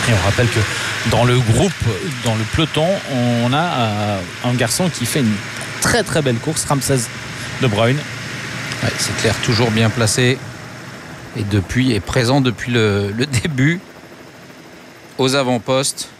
Et on rappelle que dans le groupe, dans le peloton, on a un garçon qui fait une très très belle course, Ramsès De Bruyne. Ouais, c'est clair, toujours bien placé et est présent depuis le début aux avant-postes.